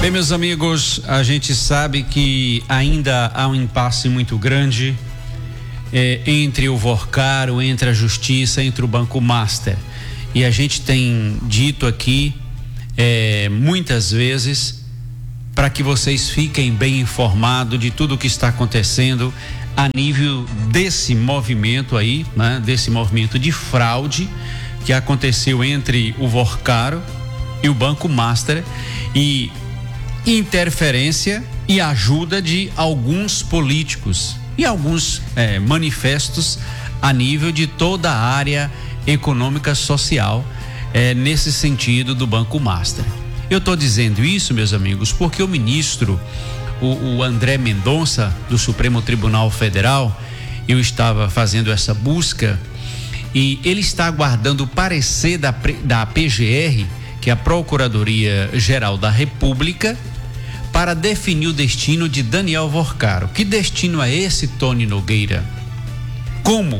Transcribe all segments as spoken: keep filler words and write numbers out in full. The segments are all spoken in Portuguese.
Bem, meus amigos, a gente sabe que ainda há um impasse muito grande é, entre o Vorcaro, entre a Justiça, entre o Banco Master. E a gente tem dito aqui é, muitas vezes para que vocês fiquem bem informados de tudo o que está acontecendo a nível desse movimento aí, né? Desse movimento de fraude que aconteceu entre o Vorcaro e o Banco Master e interferência e ajuda de alguns políticos e alguns eh, manifestos a nível de toda a área econômica social eh, nesse sentido do Banco Master. Eu estou dizendo isso, meus amigos, porque o ministro, o, o André Mendonça, do Supremo Tribunal Federal, eu estava fazendo essa busca e ele está aguardando o parecer da, da P G R, que é a Procuradoria Geral da República, para definir o destino de Daniel Vorcaro. Que destino é esse, Tony Nogueira? Como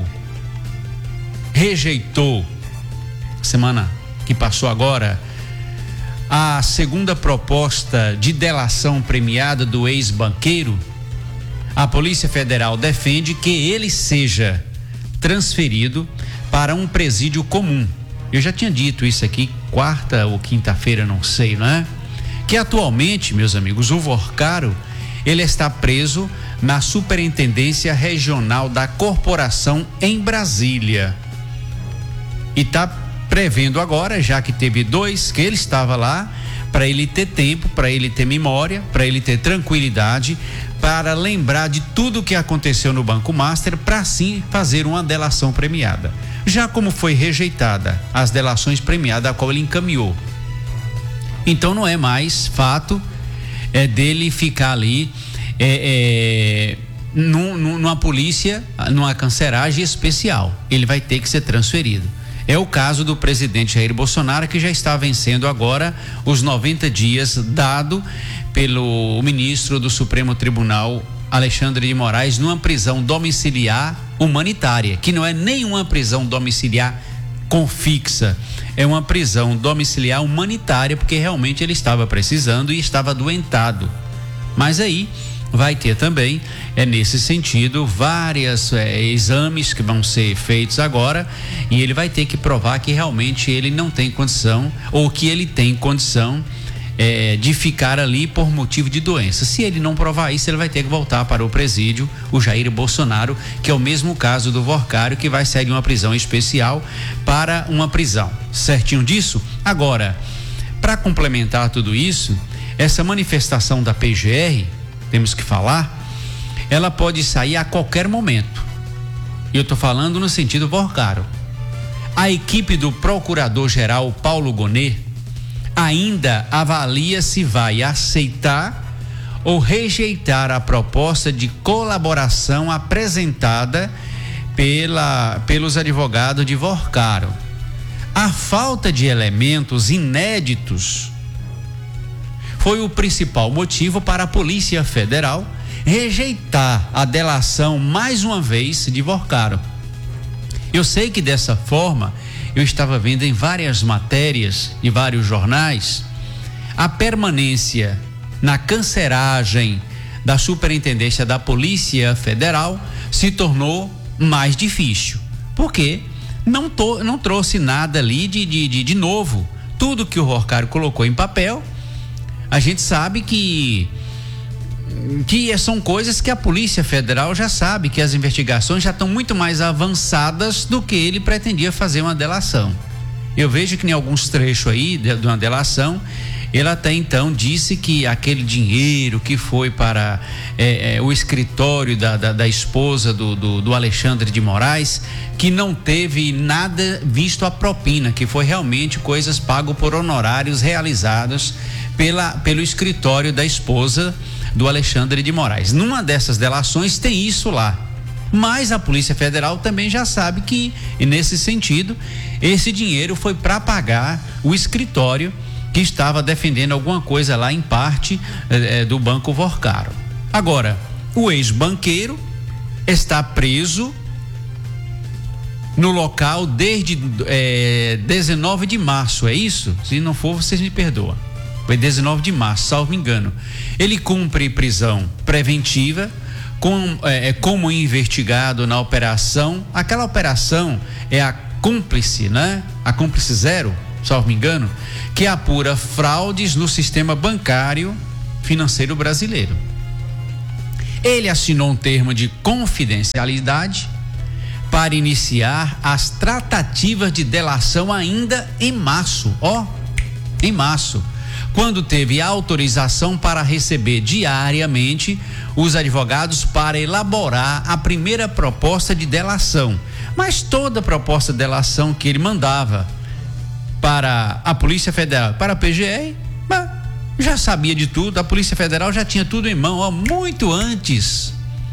rejeitou, semana que passou agora, a segunda proposta de delação premiada do ex-banqueiro, a Polícia Federal defende que ele seja transferido para um presídio comum. Eu já tinha dito isso aqui, quarta ou quinta-feira, não sei, não é? Que atualmente, meus amigos, o Vorcaro, ele está preso na Superintendência Regional da Corporação em Brasília. E está prevendo agora, já que teve dois, que ele estava lá, para ele ter tempo, para ele ter memória, para ele ter tranquilidade, para lembrar de tudo o que aconteceu no Banco Master, para sim fazer uma delação premiada. Já como foi rejeitada as delações premiadas a qual ele encaminhou, então não é mais fato é, dele ficar ali é, é, num, numa polícia, numa canceragem especial. Ele vai ter que ser transferido. É o caso do presidente Jair Bolsonaro, que já está vencendo agora os noventa dias dado pelo ministro do Supremo Tribunal, Alexandre de Moraes, numa prisão domiciliar humanitária, que não é nenhuma prisão domiciliar com fixa, é uma prisão domiciliar humanitária, porque realmente ele estava precisando e estava adoentado. Mas aí vai ter também, é nesse sentido, vários é, exames que vão ser feitos agora, e ele vai ter que provar que realmente ele não tem condição, ou que ele tem condição é, de ficar ali por motivo de doença. Se ele não provar isso, ele vai ter que voltar para o presídio, o Jair Bolsonaro, que é o mesmo caso do Vorcaro, que vai sair de uma prisão especial para uma prisão. Certinho disso? Agora, para complementar tudo isso, essa manifestação da P G R, temos que falar, ela pode sair a qualquer momento. Eu estou falando no sentido Vorcaro. A equipe do Procurador-Geral Paulo Gonet ainda avalia se vai aceitar ou rejeitar a proposta de colaboração apresentada pela, pelos advogados de Vorcaro. A falta de elementos inéditos foi o principal motivo para a Polícia Federal rejeitar a delação mais uma vez de Vorcaro. Eu sei que dessa forma, eu estava vendo em várias matérias e vários jornais, a permanência na canceragem da Superintendência da Polícia Federal se tornou mais difícil, porque não, to, não trouxe nada ali de, de, de, de novo. Tudo que o Vorcaro colocou em papel, a gente sabe que que são coisas que a Polícia Federal já sabe, que as investigações já estão muito mais avançadas do que ele pretendia fazer uma delação. Eu vejo que em alguns trechos aí de, de uma delação, ele até então disse que aquele dinheiro que foi para é, é, o escritório da, da, da esposa do, do, do Alexandre de Moraes, que não teve nada visto a propina, que foi realmente coisas pagas por honorários realizados pela, pelo escritório da esposa do Alexandre de Moraes. Numa dessas delações tem isso lá, mas a Polícia Federal também já sabe que, e nesse sentido, esse dinheiro foi para pagar o escritório que estava defendendo alguma coisa lá em parte eh, do Banco Vorcaro. Agora, o ex-banqueiro está preso no local desde eh, dezenove de março, é isso? Se não for, vocês me perdoam. Foi dezenove de março, salvo engano. Ele cumpre prisão preventiva com, é, como investigado na operação. Aquela operação é a cúmplice, né? A cúmplice zero, salvo engano, que apura fraudes no sistema bancário financeiro brasileiro. Ele assinou um termo de confidencialidade para iniciar as tratativas de delação ainda em março, ó, em março, quando teve autorização para receber diariamente os advogados para elaborar a primeira proposta de delação. Mas toda proposta de delação que ele mandava para a Polícia Federal, para a P G R, já sabia de tudo, a Polícia Federal já tinha tudo em mão, ó, muito antes.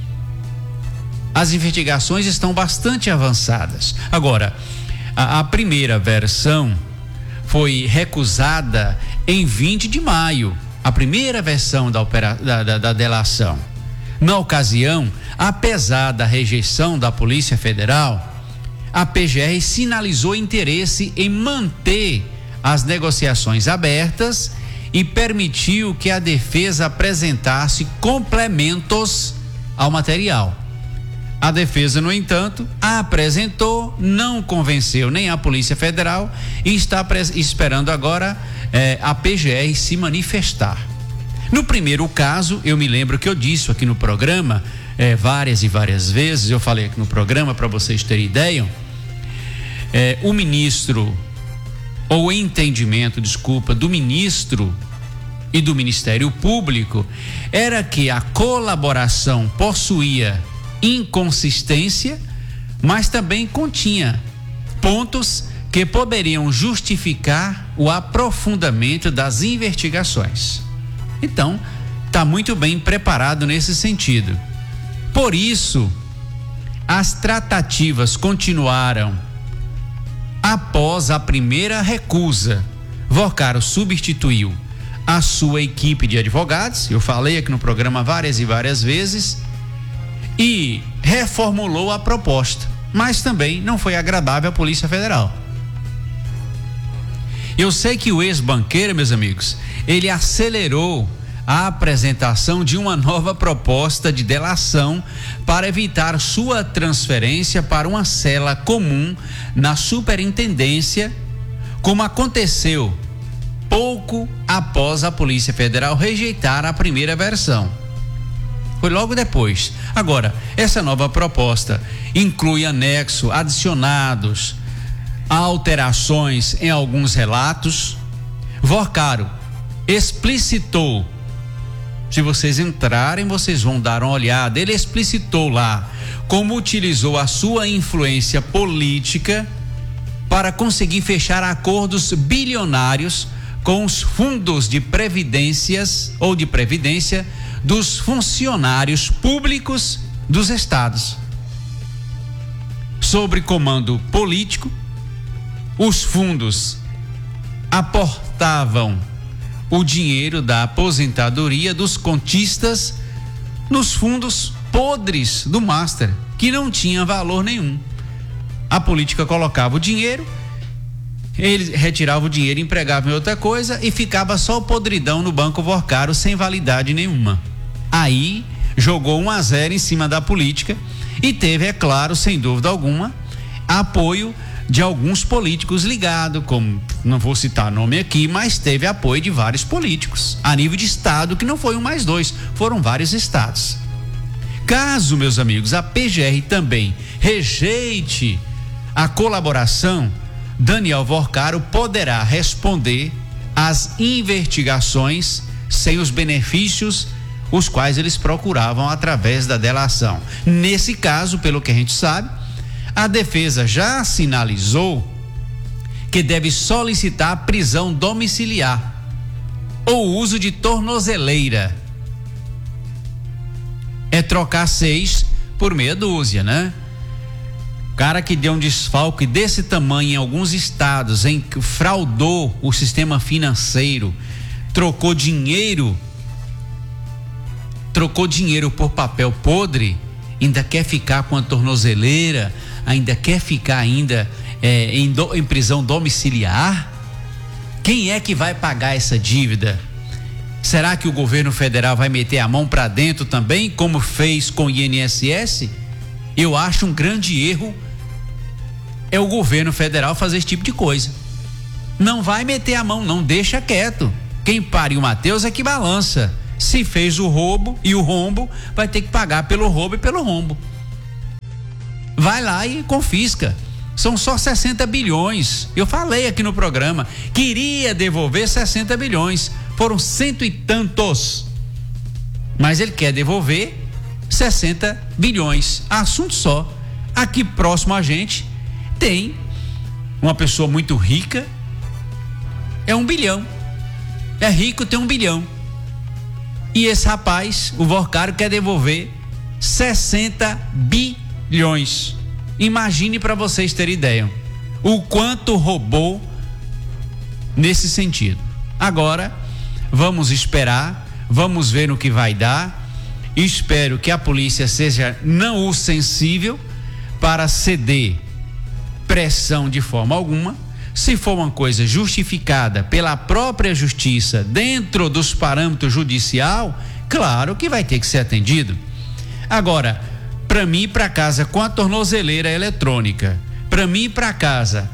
As investigações estão bastante avançadas. Agora, a, a primeira versão foi recusada em vinte de maio, a primeira versão da, opera, da, da, da delação. Na ocasião, apesar da rejeição da Polícia Federal, a P G R sinalizou interesse em manter as negociações abertas e permitiu que a defesa apresentasse complementos ao material. A defesa, no entanto, apresentou, não convenceu nem a Polícia Federal e está esperando agora eh, a P G R se manifestar. No primeiro caso, eu me lembro que eu disse aqui no programa, eh, várias e várias vezes, eu falei aqui no programa para vocês terem ideia, eh, o ministro, ou entendimento, desculpa, do ministro e do Ministério Público, era que a colaboração possuía inconsistência, mas também continha pontos que poderiam justificar o aprofundamento das investigações. Então, está muito bem preparado nesse sentido. Por isso, as tratativas continuaram após a primeira recusa. Vocaro substituiu a sua equipe de advogados, eu falei aqui no programa várias e várias vezes, e reformulou a proposta, mas também não foi agradável à Polícia Federal. Eu sei que o ex-banqueiro, meus amigos, ele acelerou a apresentação de uma nova proposta de delação para evitar sua transferência para uma cela comum na superintendência, como aconteceu pouco após a Polícia Federal rejeitar a primeira versão. Foi logo depois. Agora, essa nova proposta inclui anexo, adicionados, alterações em alguns relatos. Vocaro explicitou, se vocês entrarem, vocês vão dar uma olhada, ele explicitou lá como utilizou a sua influência política para conseguir fechar acordos bilionários com os fundos de previdências ou de previdência dos funcionários públicos dos estados. Sobre comando político, os fundos aportavam o dinheiro da aposentadoria dos contistas nos fundos podres do Master, que não tinha valor nenhum. A política colocava o dinheiro, ele retirava o dinheiro, empregava em outra coisa e ficava só o podridão no Banco Vocaro sem validade nenhuma. Aí jogou um a zero em cima da política e teve, é claro, sem dúvida alguma, apoio de alguns políticos ligados, como não vou citar nome aqui, mas teve apoio de vários políticos a nível de estado, que não foi um mais dois, foram vários estados. Caso, meus amigos, a P G R também rejeite a colaboração, Daniel Vocaro poderá responder às investigações sem os benefícios os quais eles procuravam através da delação. Nesse caso, pelo que a gente sabe, a defesa já sinalizou que deve solicitar a prisão domiciliar ou uso de tornozeleira. É trocar seis por meia dúzia, né? Cara que deu um desfalque desse tamanho em alguns estados, em que fraudou o sistema financeiro, trocou dinheiro, trocou dinheiro por papel podre, ainda quer ficar com a tornozeleira, ainda quer ficar ainda é, em, do, em prisão domiciliar? Quem é que vai pagar essa dívida? Será que o governo federal vai meter a mão para dentro também, como fez com o I N S S? Eu acho um grande erro é o governo federal fazer esse tipo de coisa. Não vai meter a mão, não, deixa quieto. Quem pare o Mateus é que balança. Se fez o roubo e o rombo, vai ter que pagar pelo roubo e pelo rombo. Vai lá e confisca. São só sessenta bilhões. Eu falei aqui no programa, queria devolver sessenta bilhões. Foram cento e tantos. Mas ele quer devolver sessenta bilhões. Assunto só. Aqui próximo a gente tem uma pessoa muito rica. É um bilhão. É rico, tem um bilhão. E esse rapaz, o Vorcário, quer devolver sessenta bilhões. Imagine para vocês terem ideia o quanto roubou nesse sentido. Agora, vamos esperar, vamos ver no que vai dar. Espero que a polícia seja não o sensível para ceder pressão de forma alguma. Se for uma coisa justificada pela própria justiça dentro dos parâmetros judicial, claro que vai ter que ser atendido. Agora, para mim ir para casa com a tornozeleira eletrônica, para mim ir para casa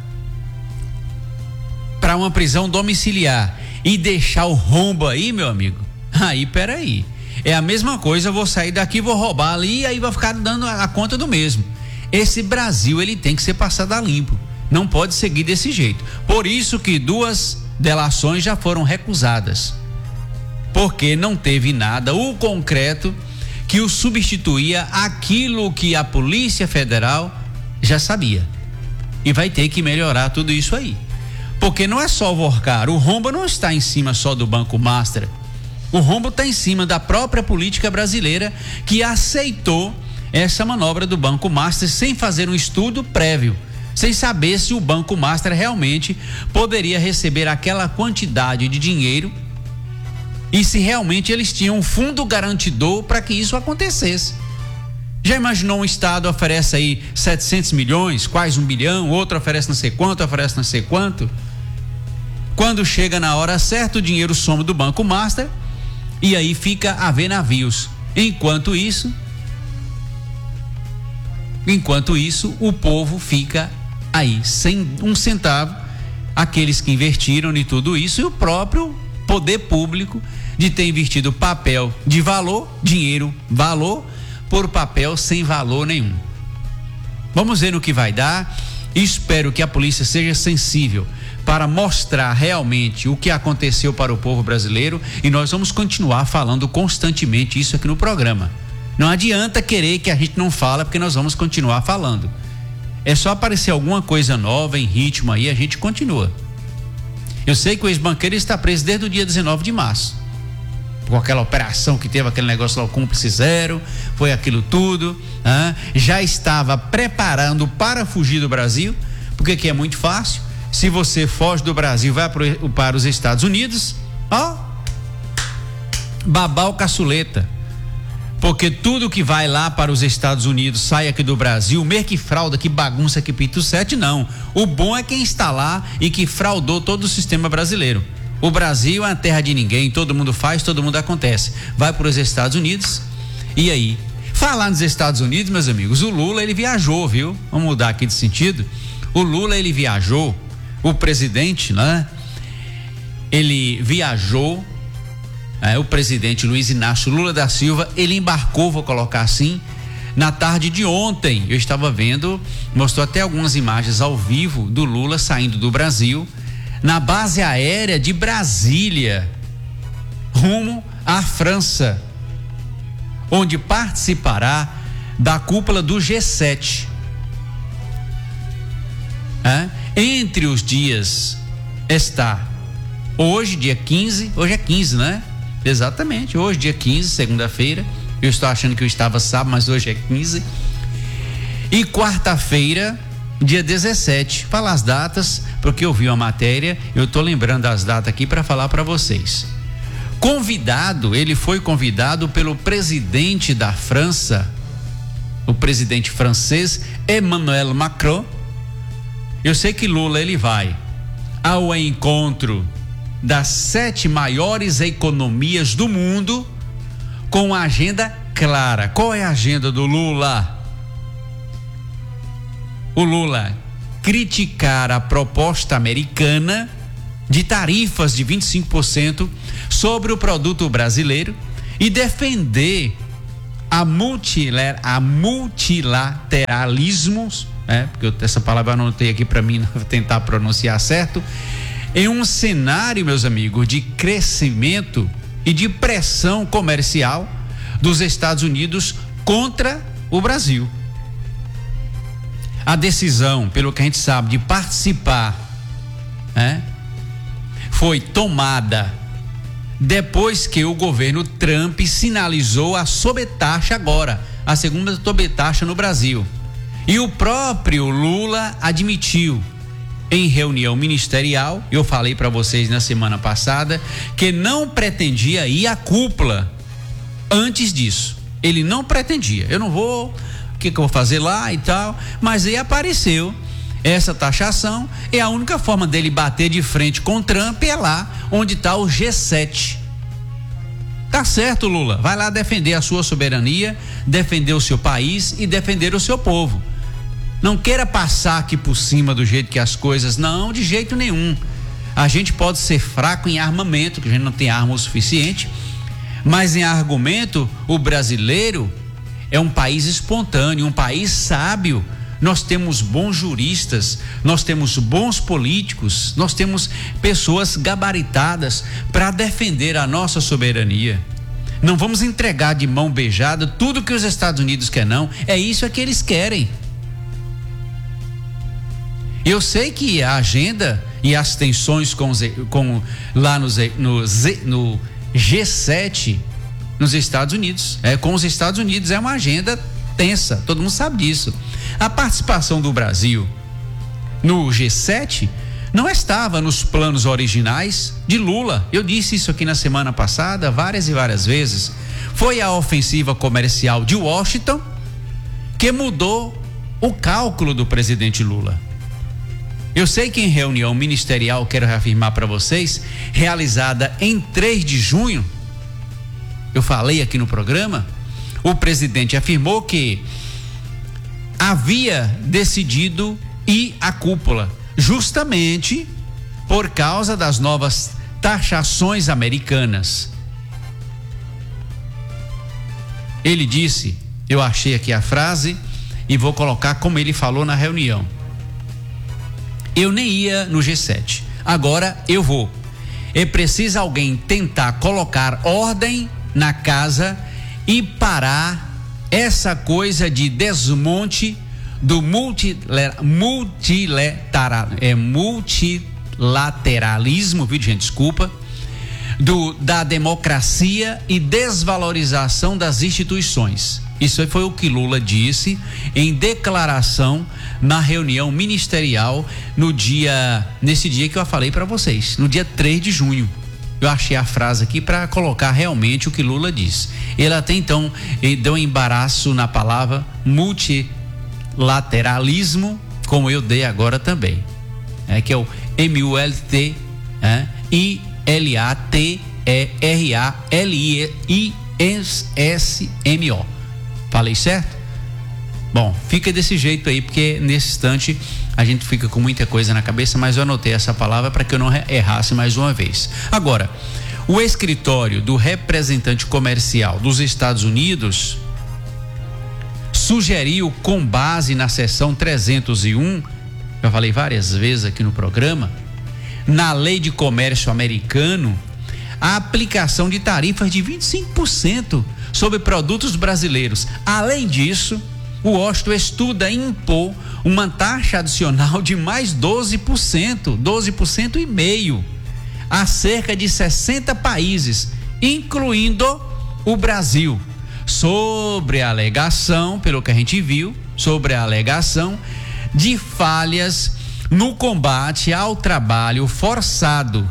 para uma prisão domiciliar e deixar o rombo aí, meu amigo, aí peraí, é a mesma coisa, eu vou sair daqui, vou roubar ali e aí vai ficar dando a, a conta do mesmo. Esse Brasil, ele tem que ser passado a limpo. Não pode seguir desse jeito. Por isso que duas delações já foram recusadas. Porque não teve nada, o concreto, que o substituía aquilo que a Polícia Federal já sabia. E vai ter que melhorar tudo isso aí. Porque não é só o Vorcário, o rombo não está em cima só do Banco Master. O rombo está em cima da própria política brasileira, que aceitou essa manobra do Banco Master sem fazer um estudo prévio, sem saber se o Banco Master realmente poderia receber aquela quantidade de dinheiro e se realmente eles tinham um fundo garantidor para que isso acontecesse. Já imaginou um estado oferece aí setecentos milhões, quase um bilhão, outro oferece não sei quanto, oferece não sei quanto. Quando chega na hora certa, o dinheiro some do Banco Master e aí fica a ver navios. Enquanto isso, enquanto isso, o povo fica aí sem um centavo, aqueles que investiram em tudo isso e o próprio poder público de ter investido papel de valor, dinheiro, valor, por papel sem valor nenhum. Vamos ver no que vai dar. Espero que a polícia seja sensível para mostrar realmente o que aconteceu para o povo brasileiro e nós vamos continuar falando constantemente isso aqui no programa. Não adianta querer que a gente não fala, porque nós vamos continuar falando. É só aparecer alguma coisa nova em ritmo aí, a gente continua. Eu sei que o ex-banqueiro está preso desde o dia dezenove de março. Com aquela operação que teve, aquele negócio lá, o cúmplice zero, foi aquilo tudo. Ah, já estava preparando para fugir do Brasil, porque aqui é muito fácil. Se você foge do Brasil, vai pro, para os Estados Unidos, ó, babau caçuleta. Porque tudo que vai lá para os Estados Unidos sai aqui do Brasil, meio que frauda, que bagunça, que pito sete, não. O bom é quem está lá e que fraudou todo o sistema brasileiro. O Brasil é a terra de ninguém, todo mundo faz, todo mundo acontece. Vai para os Estados Unidos, e aí? Falar nos Estados Unidos, meus amigos, o Lula, ele viajou, viu? Vamos mudar aqui de sentido. O Lula, ele viajou, o presidente, né? Ele viajou, é, o presidente Luiz Inácio Lula da Silva, ele embarcou, vou colocar assim, na tarde de ontem. Eu estava vendo, mostrou até algumas imagens ao vivo do Lula saindo do Brasil, na base aérea de Brasília, rumo à França, onde participará da cúpula do G sete. É? Entre os dias está hoje, dia quinze, hoje é quinze, né? Exatamente, hoje, dia quinze, segunda-feira. Eu estou achando que eu estava sábado, mas hoje é quinze. E quarta-feira, dia dezessete. Fala as datas, porque eu vi uma matéria, eu estou lembrando as datas aqui para falar para vocês. Convidado, ele foi convidado pelo presidente da França, o presidente francês Emmanuel Macron. Eu sei que Lula ele vai ao encontro das sete maiores economias do mundo com uma agenda clara. Qual é a agenda do Lula? O Lula criticar a proposta americana de tarifas de vinte e cinco por cento sobre o produto brasileiro e defender a, multila, a multilateralismo, né? Porque eu, essa palavra eu anotei aqui para mim tentar pronunciar certo, em um cenário, meus amigos, de crescimento e de pressão comercial dos Estados Unidos contra o Brasil. A decisão, pelo que a gente sabe, de participar, né, foi tomada depois que o governo Trump sinalizou a sobretaxa agora, a segunda sobretaxa no Brasil. E o próprio Lula admitiu em reunião ministerial, eu falei para vocês na semana passada, que não pretendia ir à cúpula antes disso. Ele não pretendia. Eu não vou, o que, que eu vou fazer lá e tal, mas aí apareceu essa taxação, e a única forma dele bater de frente com Trump é lá onde está o G sete. Tá certo, Lula, vai lá defender a sua soberania, defender o seu país e defender o seu povo. Não queira passar aqui por cima do jeito que as coisas, não, de jeito nenhum. A gente pode ser fraco em armamento, que a gente não tem arma o suficiente, mas em argumento, o brasileiro é um país espontâneo, um país sábio. Nós temos bons juristas, nós temos bons políticos, nós temos pessoas gabaritadas para defender a nossa soberania. Não vamos entregar de mão beijada tudo que os Estados Unidos querem, não. É isso é que eles querem. Eu sei que a agenda e as tensões com, com lá no, no, no G sete nos Estados Unidos, é, com os Estados Unidos é uma agenda tensa, todo mundo sabe disso. A participação do Brasil no G sete não estava nos planos originais de Lula. Eu disse isso aqui na semana passada várias e várias vezes. Foi a ofensiva comercial de Washington que mudou o cálculo do presidente Lula. Eu sei que em reunião ministerial, quero reafirmar para vocês, realizada em três de junho, eu falei aqui no programa, o presidente afirmou que havia decidido ir à cúpula, justamente por causa das novas taxações americanas. Ele disse, eu achei aqui a frase e vou colocar como ele falou na reunião. Eu nem ia no G sete, agora eu vou. É preciso alguém tentar colocar ordem na casa e parar essa coisa de desmonte do multilateral, é, multilateralismo, viu, gente? Desculpa. Do, da democracia e desvalorização das instituições. Isso foi o que Lula disse em declaração na reunião ministerial no dia, nesse dia que eu falei para vocês, no dia três de junho. Eu achei a frase aqui para colocar realmente o que Lula disse. Ele até então ele deu um embaraço na palavra multilateralismo, como eu dei agora também, é, que é o M U L T I L A T E R A L I S M O. Falei certo? Bom, fica desse jeito aí, porque nesse instante a gente fica com muita coisa na cabeça, mas eu anotei essa palavra para que eu não errasse mais uma vez. Agora, o escritório do representante comercial dos Estados Unidos sugeriu, com base na seção trezentos e um, eu falei várias vezes aqui no programa, na lei de comércio americano, a aplicação de tarifas de vinte e cinco por cento sobre produtos brasileiros. Além disso, o Washington estuda impor uma taxa adicional de mais doze por cento, doze por cento e meio, a cerca de sessenta países, incluindo o Brasil, sobre a alegação, pelo que a gente viu, sobre a alegação de falhas no combate ao trabalho forçado.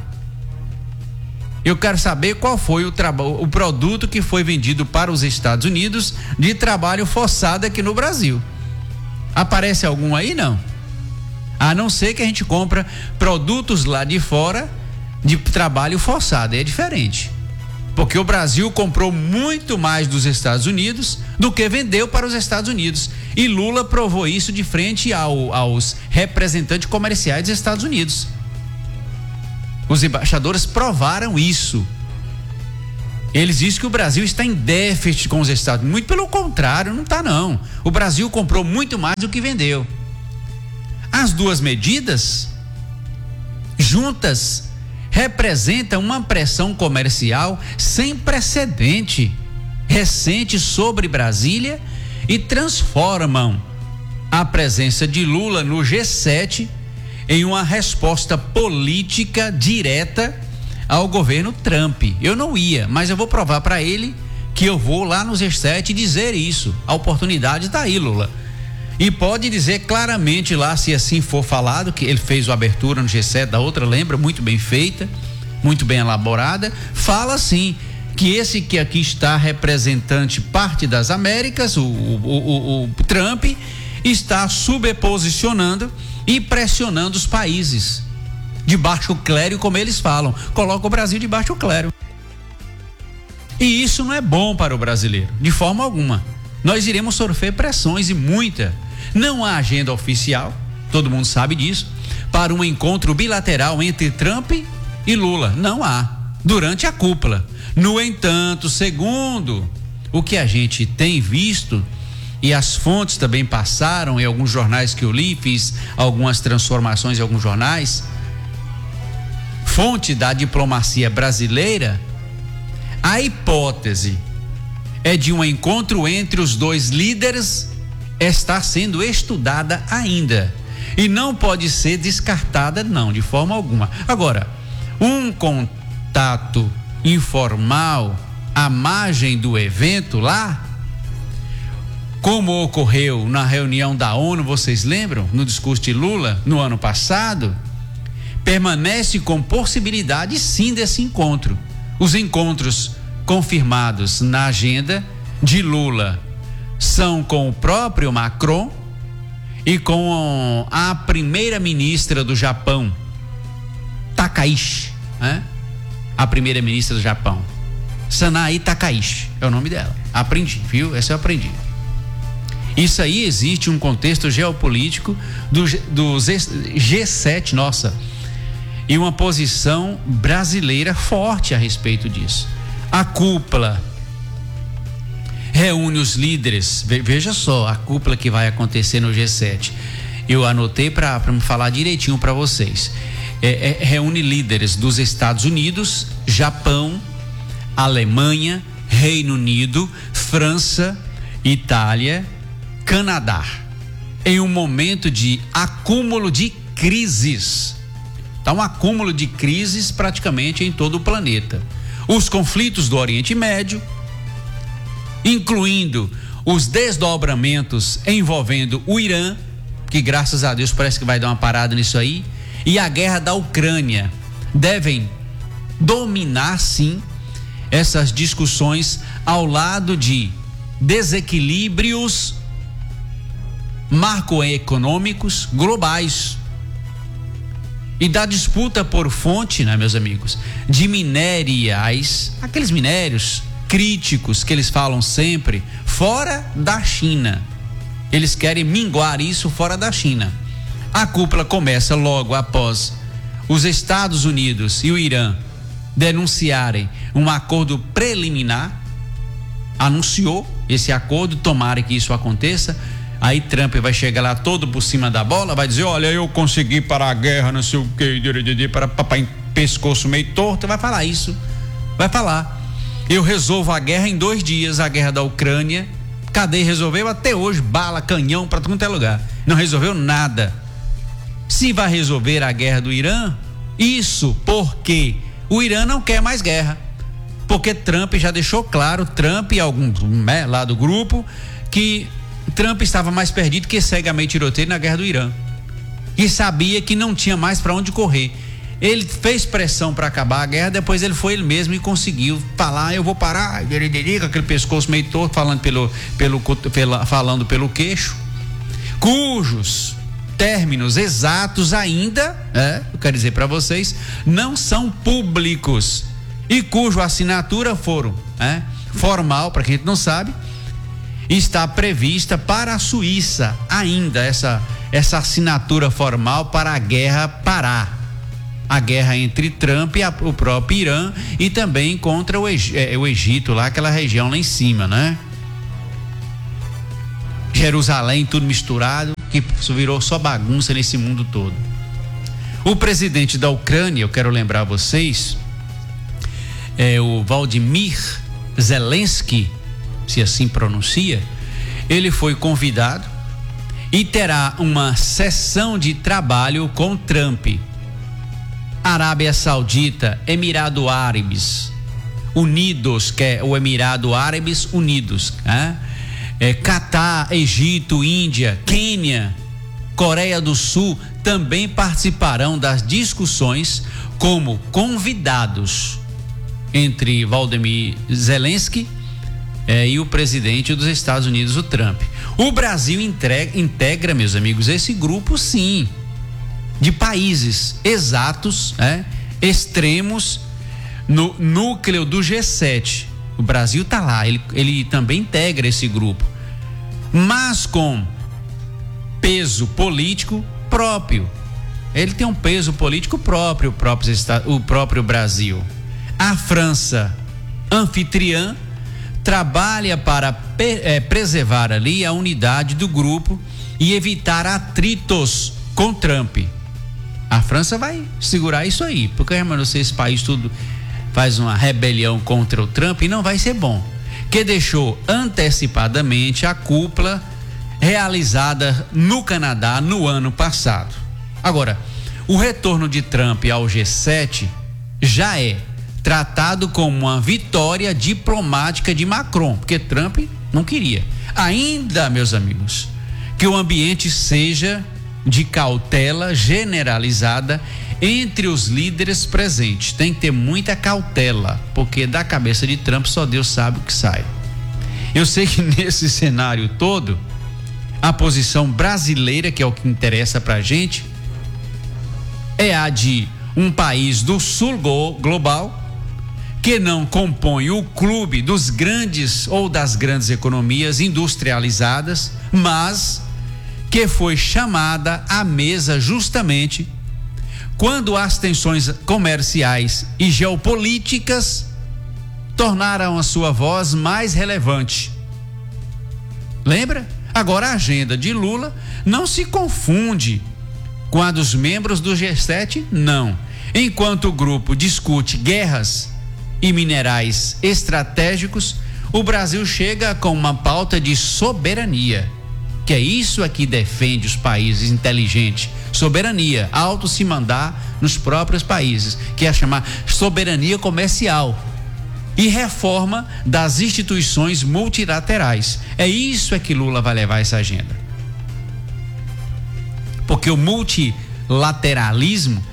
Eu quero saber qual foi o, o produto que foi vendido para os Estados Unidos de trabalho forçado aqui no Brasil. Aparece algum aí? Não. A não ser que a gente compra produtos lá de fora de trabalho forçado, é diferente. Porque o Brasil comprou muito mais dos Estados Unidos do que vendeu para os Estados Unidos. E Lula provou isso de frente ao, aos representantes comerciais dos Estados Unidos. Os embaixadores provaram isso. Eles dizem que o Brasil está em déficit com os Estados Unidos. Muito pelo contrário, não está não. O Brasil comprou muito mais do que vendeu. As duas medidas juntas representam uma pressão comercial sem precedente recente sobre Brasília e transformam a presença de Lula no G sete em uma resposta política direta ao governo Trump. Eu não ia, mas eu vou provar para ele que eu vou lá no G sete dizer isso. A oportunidade está aí, Lula. E pode dizer claramente lá, se assim for falado, que ele fez a abertura no G sete, da outra, lembra, muito bem feita, muito bem elaborada, fala assim, que esse que aqui está representante parte das Américas, o, o, o, o Trump, está sobreposicionando e pressionando os países de baixo clero, como eles falam, coloca o Brasil de baixo clero. E isso não é bom para o brasileiro, de forma alguma. Nós iremos sofrer pressões e muita. Não há agenda oficial, todo mundo sabe disso, para um encontro bilateral entre Trump e Lula. Não há, durante a cúpula. No entanto, segundo o que a gente tem visto, e as fontes também passaram em alguns jornais que eu li, fiz algumas transformações em alguns jornais, fonte da diplomacia brasileira, a hipótese é de um encontro entre os dois líderes está sendo estudada ainda e não pode ser descartada, não, de forma alguma. Agora, um contato informal à margem do evento lá, como ocorreu na reunião da ONU, vocês lembram, no discurso de Lula no ano passado, permanece com possibilidade sim desse encontro. Os encontros confirmados na agenda de Lula são com o próprio Macron e com a primeira-ministra do Japão, Takaishi, né? A primeira-ministra do Japão, Sanae Takaishi, é o nome dela. Aprendi, viu? Essa eu aprendi. Isso aí existe um contexto geopolítico do, do G sete, nossa, e uma posição brasileira forte a respeito disso. A cúpula reúne os líderes, veja só, a cúpula que vai acontecer no G sete. Eu anotei para me falar direitinho para vocês. É, é, reúne líderes dos Estados Unidos, Japão, Alemanha, Reino Unido, França, Itália, Canadá, em um momento de acúmulo de crises. Está um acúmulo de crises praticamente em todo o planeta. Os conflitos do Oriente Médio, incluindo os desdobramentos envolvendo o Irã, que graças a Deus parece que vai dar uma parada nisso aí, e a guerra da Ucrânia, devem dominar sim essas discussões ao lado de desequilíbrios macroeconômicos globais e da disputa por fonte, né, meus amigos, de minérios, aqueles minérios críticos que eles falam sempre, fora da China. Eles querem minguar isso fora da China. A cúpula começa logo após os Estados Unidos e o Irã denunciarem um acordo preliminar. Anunciou esse acordo, tomara que isso aconteça. Aí Trump vai chegar lá todo por cima da bola, vai dizer, olha, eu consegui parar a guerra, não sei o que, para papai pescoço meio torto, vai falar isso, vai falar, eu resolvo a guerra em dois dias, a guerra da Ucrânia. Cadê? Resolveu até hoje, bala, canhão para todo lugar, não resolveu nada. Se vai resolver a guerra do Irã, isso porque o Irã não quer mais guerra, porque Trump já deixou claro, Trump e alguns, né, lá do grupo, que Trump estava mais perdido que cegamente tiroteio na guerra do Irã e sabia que não tinha mais para onde correr. Ele fez pressão para acabar a guerra, depois ele foi ele mesmo e conseguiu falar, eu vou parar, com aquele pescoço meio torto, falando pelo, pelo, pela, falando pelo queixo, cujos términos exatos ainda, é, eu quero dizer para vocês, não são públicos e cuja assinatura foram, é, formal, para quem não sabe, está prevista para a Suíça ainda essa, essa assinatura formal para a guerra parar. A guerra entre Trump e a, o próprio Irã e também contra o, é, o Egito, lá aquela região lá em cima, né? Jerusalém, tudo misturado, que virou só bagunça nesse mundo todo. O presidente da Ucrânia, eu quero lembrar vocês, é o Volodymyr Zelensky, se assim pronuncia, ele foi convidado e terá uma sessão de trabalho com Trump. Arábia Saudita, Emirados Árabes Unidos, que é o Emirados Árabes Unidos, né? É, Catar, Egito, Índia, Quênia, Coreia do Sul também participarão das discussões como convidados entre Volodymyr Zelensky é, e o presidente dos Estados Unidos, o Trump. O Brasil entrega, integra, meus amigos, esse grupo, sim, de países exatos, é, extremos no núcleo do G sete. O Brasil está lá, ele, ele também integra esse grupo, mas com peso político próprio. Ele tem um peso político próprio, o próprio, o próprio Brasil. A França, anfitriã, trabalha para é, preservar ali a unidade do grupo e evitar atritos com Trump. A França vai segurar isso aí, porque, irmão, se esse país tudo faz uma rebelião contra o Trump, não vai ser bom. Que deixou antecipadamente a cúpula realizada no Canadá no ano passado. Agora, o retorno de Trump ao G sete já é tratado como uma vitória diplomática de Macron, porque Trump não queria. Ainda, meus amigos, que o ambiente seja de cautela generalizada entre os líderes presentes. Tem que ter muita cautela, porque da cabeça de Trump só Deus sabe o que sai. Eu sei que nesse cenário todo, a posição brasileira, que é o que interessa pra gente, é a de um país do sul global que não compõe o clube dos grandes ou das grandes economias industrializadas, mas que foi chamada à mesa justamente quando as tensões comerciais e geopolíticas tornaram a sua voz mais relevante. Lembra? Agora a agenda de Lula não se confunde com a dos membros do G sete, não. Enquanto o grupo discute guerras e minerais estratégicos, o Brasil chega com uma pauta de soberania, que é isso aqui defende os países inteligentes. Soberania, auto se mandar nos próprios países, que é chamar soberania comercial e reforma das instituições multilaterais. É isso é que Lula vai levar essa agenda. Porque o multilateralismo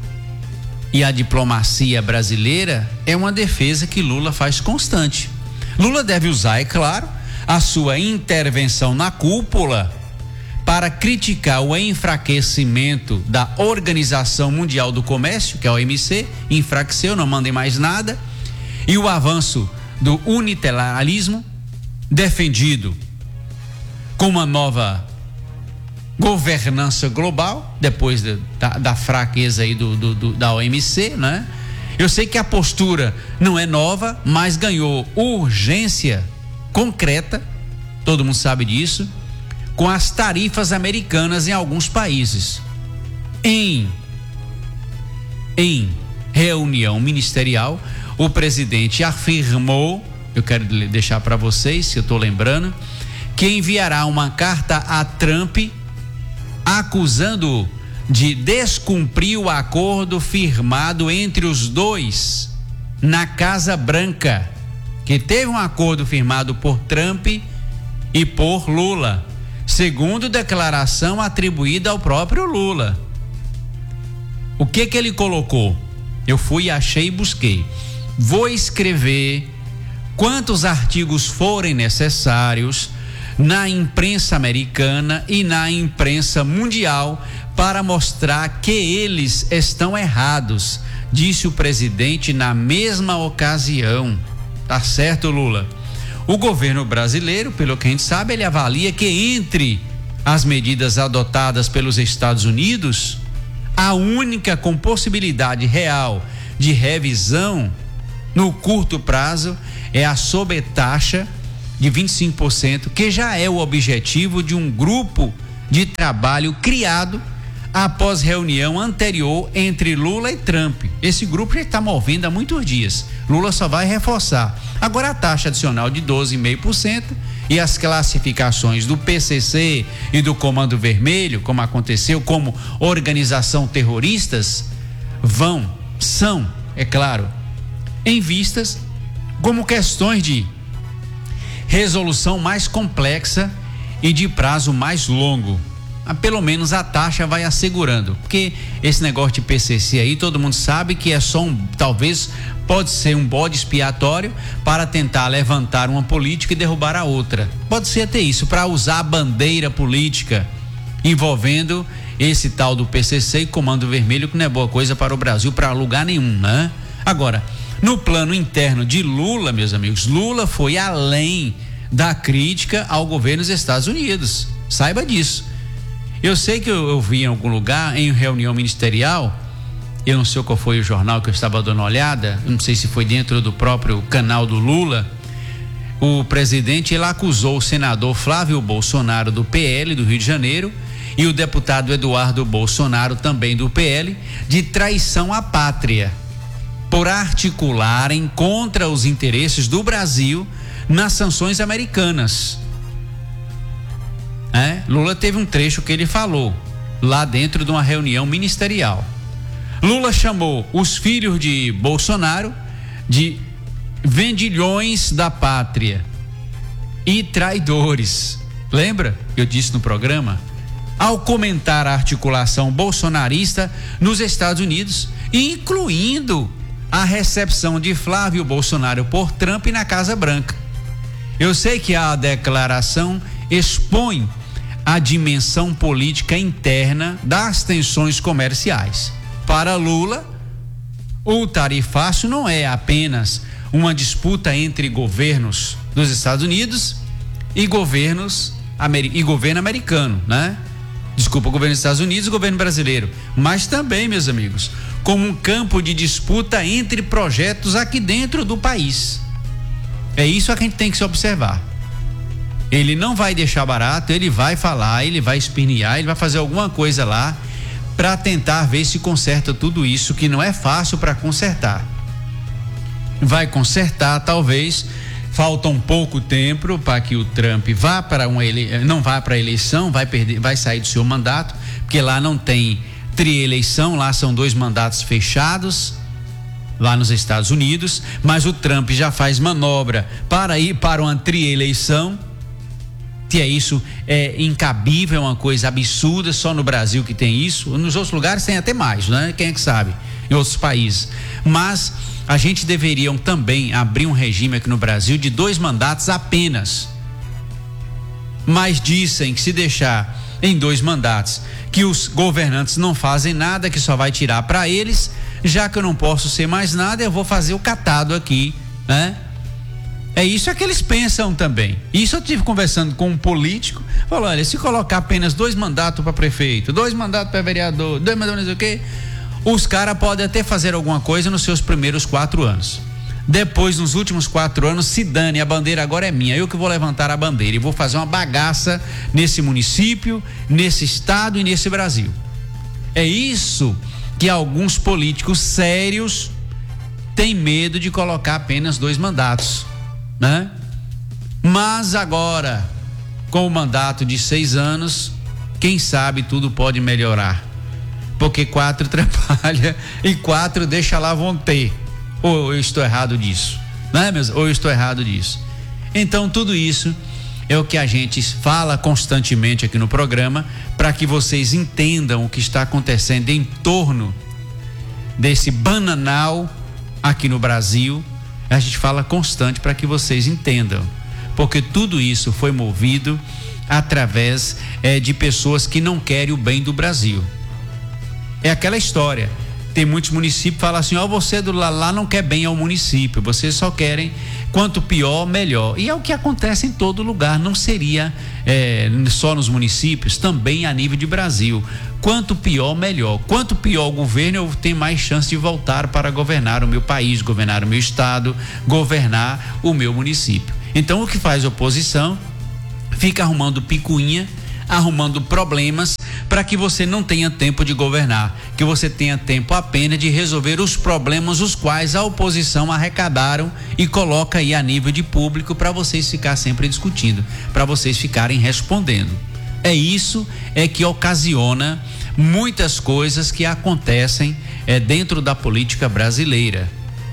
e a diplomacia brasileira é uma defesa que Lula faz constante. Lula deve usar, é claro, a sua intervenção na cúpula para criticar o enfraquecimento da Organização Mundial do Comércio, que é a O M C, enfraqueceu, não mandem mais nada, e o avanço do unilateralismo defendido com uma nova governança global, depois de, da, da fraqueza aí do, do, do, da O M C, né? Eu sei que a postura não é nova, mas ganhou urgência concreta, todo mundo sabe disso, com as tarifas americanas em alguns países. Em, em reunião ministerial, o presidente afirmou, eu quero deixar para vocês, se eu estou lembrando, que enviará uma carta a Trump acusando-o de descumprir o acordo firmado entre os dois na Casa Branca, que teve um acordo firmado por Trump e por Lula, segundo declaração atribuída ao próprio Lula. O que que ele colocou? Eu fui, achei e busquei. Vou escrever quantos artigos forem necessários na imprensa americana e na imprensa mundial para mostrar que eles estão errados, disse o presidente na mesma ocasião. Tá certo, Lula? O governo brasileiro, pelo que a gente sabe, ele avalia que entre as medidas adotadas pelos Estados Unidos, a única com possibilidade real de revisão no curto prazo é a sobretaxa de vinte e cinco por cento, que já é o objetivo de um grupo de trabalho criado após reunião anterior entre Lula e Trump. Esse grupo já está movendo há muitos dias. Lula só vai reforçar. Agora a taxa adicional de doze vírgula cinco por cento e as classificações do P C C e do Comando Vermelho, como aconteceu, como organização terroristas, vão, são, é claro, em vistas como questões de resolução mais complexa e de prazo mais longo. Pelo menos a taxa vai assegurando, porque esse negócio de P C C aí, todo mundo sabe que é só um, talvez pode ser um bode expiatório para tentar levantar uma política e derrubar a outra. Pode ser até isso, para usar a bandeira política envolvendo esse tal do P C C e Comando Vermelho, que não é boa coisa para o Brasil, para lugar nenhum, né? Agora, no plano interno de Lula, meus amigos, Lula foi além da crítica ao governo dos Estados Unidos. Saiba disso. Eu sei que eu, eu vi em algum lugar, em reunião ministerial, eu não sei qual foi o jornal que eu estava dando uma olhada, não sei se foi dentro do próprio canal do Lula, o presidente, ele acusou o senador Flávio Bolsonaro do P L do Rio de Janeiro e o deputado Eduardo Bolsonaro, também do P L, de traição à pátria, por articularem contra os interesses do Brasil nas sanções americanas. É, Lula teve um trecho que ele falou lá dentro de uma reunião ministerial. Lula chamou os filhos de Bolsonaro de vendilhões da pátria e traidores. Lembra? Eu disse no programa, ao comentar a articulação bolsonarista nos Estados Unidos, incluindo a recepção de Flávio Bolsonaro por Trump na Casa Branca. Eu sei que a declaração expõe a dimensão política interna das tensões comerciais. Para Lula, o tarifácio não é apenas uma disputa entre governos dos Estados Unidos e governos e governo americano, né? Desculpa, governo dos Estados Unidos e governo brasileiro, mas também, meus amigos, como um campo de disputa entre projetos aqui dentro do país. É isso que a gente tem que se observar. Ele não vai deixar barato, ele vai falar, ele vai espernear, ele vai fazer alguma coisa lá para tentar ver se conserta tudo isso, que não é fácil para consertar. Vai consertar, talvez, falta um pouco tempo para que o Trump vá para uma ele... não vá para a eleição, vai perder, vai sair do seu mandato, porque lá não tem trieleição, lá são dois mandatos fechados, lá nos Estados Unidos, mas o Trump já faz manobra para ir para uma trieleição. Que é isso, é incabível, é uma coisa absurda, só no Brasil que tem isso, nos outros lugares tem até mais, né? Quem é que sabe? Em outros países. Mas a gente deveria também abrir um regime aqui no Brasil de dois mandatos apenas. Mas dizem que se deixar em dois mandatos, que os governantes não fazem nada, que só vai tirar para eles, já que eu não posso ser mais nada, eu vou fazer o catado aqui, né? É isso que eles pensam também. Isso eu tive conversando com um político, falou, olha, se colocar apenas dois mandatos para prefeito, dois mandatos para vereador, dois mandatos não sei o quê, os caras podem até fazer alguma coisa nos seus primeiros quatro anos. Depois, nos últimos quatro anos, se dane, a bandeira agora é minha, eu que vou levantar a bandeira e vou fazer uma bagaça nesse município, nesse estado e nesse Brasil. É isso que alguns políticos sérios têm medo de colocar apenas dois mandatos, né? Mas agora, com o mandato de seis anos, quem sabe tudo pode melhorar, porque quatro atrapalha e quatro deixa lá vão ter. Ou eu estou errado disso, né, meus? Ou eu estou errado disso. Então tudo isso é o que a gente fala constantemente aqui no programa, para que vocês entendam o que está acontecendo em torno desse bananal aqui no Brasil. A gente fala constante para que vocês entendam, porque tudo isso foi movido através é, de pessoas que não querem o bem do Brasil. É aquela história. Tem muitos municípios que falam assim: ó, oh, você do lá, lá não quer bem ao município, vocês só querem quanto pior, melhor. E é o que acontece em todo lugar, não seria é, só nos municípios, também a nível de Brasil. Quanto pior, melhor. Quanto pior o governo, eu tenho mais chance de voltar para governar o meu país, governar o meu estado, governar o meu município. Então, o que faz a oposição fica arrumando picuinha, arrumando problemas para que você não tenha tempo de governar, que você tenha tempo apenas de resolver os problemas os quais a oposição arrecadaram e coloca aí a nível de público para vocês ficar sempre discutindo, para vocês ficarem respondendo. É isso é que ocasiona muitas coisas que acontecem é, dentro da política brasileira.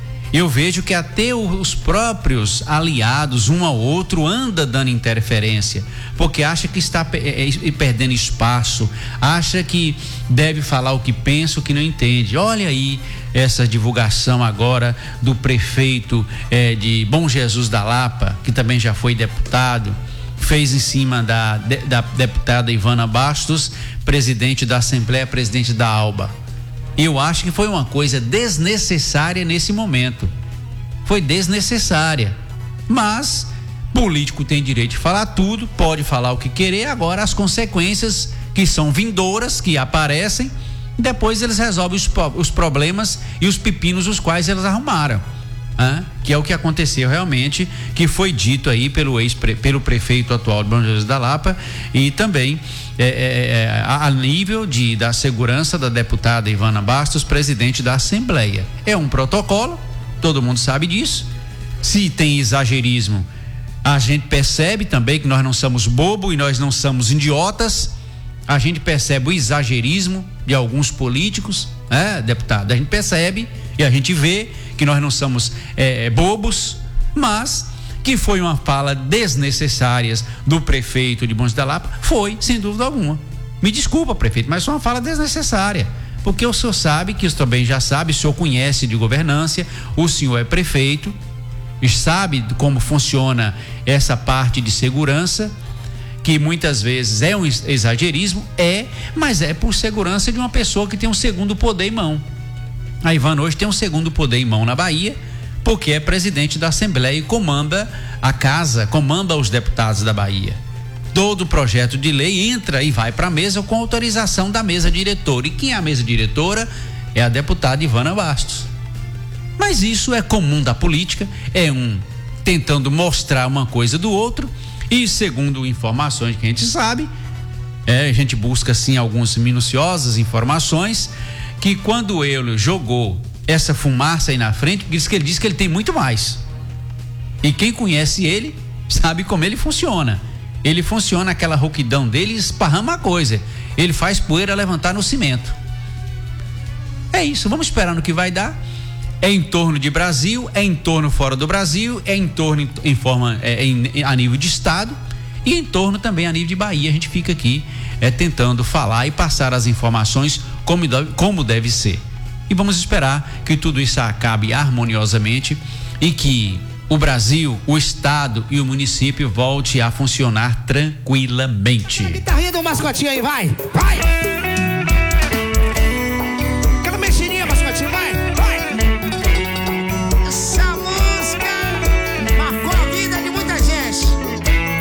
Eu vejo que até os próprios aliados, um ao outro, anda dando interferência, porque acha que está perdendo espaço, acha que deve falar o que pensa, o que não entende. Olha aí essa divulgação agora do prefeito eh, de Bom Jesus da Lapa, que também já foi deputado, fez em cima da, da deputada Ivana Bastos, presidente da Assembleia, presidente da ALBA. Eu acho que foi uma coisa desnecessária nesse momento. Foi desnecessária. Mas político tem direito de falar tudo, pode falar o que querer. Agora as consequências que são vindouras, que aparecem, depois eles resolvem os, os problemas e os pepinos os quais eles arrumaram. Ah, que é o que aconteceu realmente, que foi dito aí pelo ex pelo prefeito atual de Bom Jesus da Lapa e também é, é, a, a nível de, da segurança da deputada Ivana Bastos, presidente da Assembleia. É um protocolo, todo mundo sabe disso. Se tem exagerismo, a gente percebe também que nós não somos bobo e nós não somos idiotas. A gente percebe o exagerismo de alguns políticos, né, deputado? A gente percebe e a gente vê que nós não somos é, bobos, mas que foi uma fala desnecessária do prefeito de Bom Jesus da Lapa, foi, sem dúvida alguma. Me desculpa, prefeito, mas foi uma fala desnecessária, porque o senhor sabe, que o senhor também já sabe, o senhor conhece de governância, o senhor é prefeito, sabe como funciona essa parte de segurança, que muitas vezes é um exagerismo, é, mas é por segurança de uma pessoa que tem um segundo poder em mão. A Ivana hoje tem um segundo poder em mão na Bahia, porque é presidente da Assembleia e comanda a casa, comanda os deputados da Bahia. Todo projeto de lei entra e vai para a mesa com autorização da mesa diretora. E quem é a mesa diretora? É a deputada Ivana Bastos. Mas isso é comum da política, é um tentando mostrar uma coisa do outro, e segundo informações que a gente sabe, é, a gente busca assim algumas minuciosas informações, que quando ele jogou essa fumaça aí na frente, diz que ele disse que ele tem muito mais. E quem conhece ele sabe como ele funciona. Ele funciona, aquela rouquidão dele, esparrama a coisa. Ele faz poeira levantar no cimento. É isso, vamos esperar no que vai dar. É em torno de Brasil, é em torno fora do Brasil, é em torno em, em forma é, em, a nível de estado e em torno também a nível de Bahia. A gente fica aqui é, tentando falar e passar as informações como, como deve ser. E vamos esperar que tudo isso acabe harmoniosamente e que o Brasil, o estado e o município volte a funcionar tranquilamente. Tá rindo um mascotinho aí, vai! Vai!